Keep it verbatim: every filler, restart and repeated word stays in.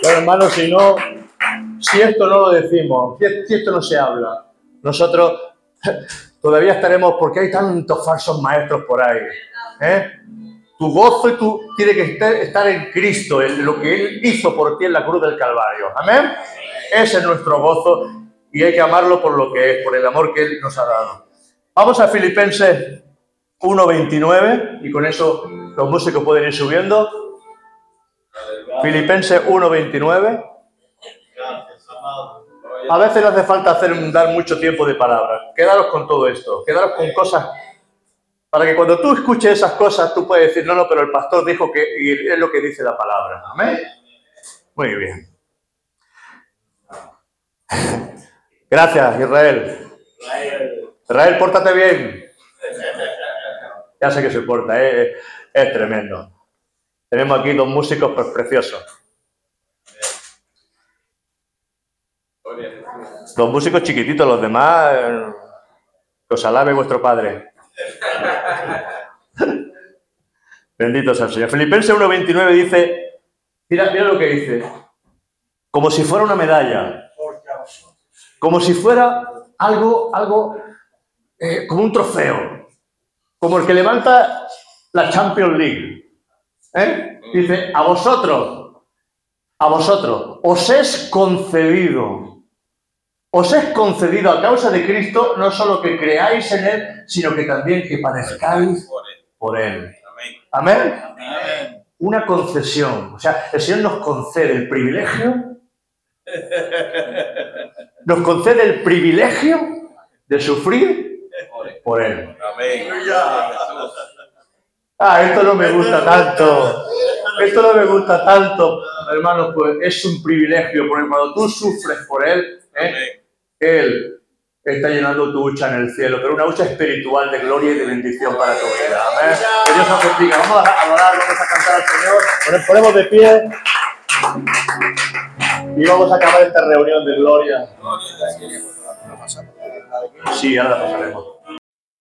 Pero hermanos, si no, si esto no lo decimos, si esto no se habla, nosotros todavía estaremos, porque hay tantos falsos maestros por ahí. ¿eh? Tu gozo y tu tiene que estar en Cristo, en lo que Él hizo por ti en la cruz del Calvario. Amén. Ese es nuestro gozo y hay que amarlo por lo que es, por el amor que Él nos ha dado. Vamos a Filipenses uno veintinueve y con eso los músicos pueden ir subiendo. Filipenses uno veintinueve. A veces no hace falta hacer, dar mucho tiempo de palabras. Quedaros con todo esto. Quedaros con cosas para que cuando tú escuches esas cosas tú puedes decir, no, no, pero el pastor dijo que y es lo que dice la palabra. Amén. Muy bien. Gracias, Israel. Israel, pórtate bien. Ya sé que se porta, ¿eh? Es tremendo. Tenemos aquí dos músicos pues, preciosos. Dos músicos chiquititos, los demás, eh, que os alabe vuestro Padre. Bendito sea el Señor. Filipenses uno veintinueve dice, mira, mira lo que dice, como si fuera una medalla, como si fuera algo, algo eh, como un trofeo, como el que levanta la Champions League. ¿eh? Dice, a vosotros, a vosotros, os es concedido. Os es concedido a causa de Cristo no solo que creáis en Él, sino que también que padezcáis por Él. ¿Amén? Amén. Una concesión. O sea, el Señor nos concede el privilegio, nos concede el privilegio de sufrir por Él. Amén. Ah, esto no me gusta tanto. Esto no me gusta tanto, hermanos, pues es un privilegio, porque cuando tú sufres por Él, ¿eh? Él está llenando tu hucha en el cielo, pero una hucha espiritual de gloria y de bendición para tu vida. Amén. Que Dios os bendiga. Vamos a adorar, vamos a cantar al Señor. Nos ponemos de pie y vamos a acabar esta reunión de gloria. Sí, ahora la pasaremos.